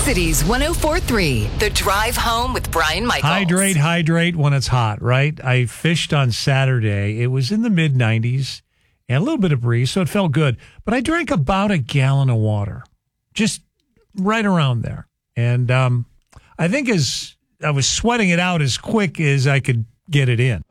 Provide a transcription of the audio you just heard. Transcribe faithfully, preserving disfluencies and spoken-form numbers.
Cities one oh four point three, The Drive Home with Brian Michaels. Hydrate, hydrate when it's hot, right? I fished on Saturday. It was in the mid nineties and a little bit of breeze, so it felt good. But I drank about a gallon of water, just right around there. And um, I think as I was sweating it out as quick as I could get it in.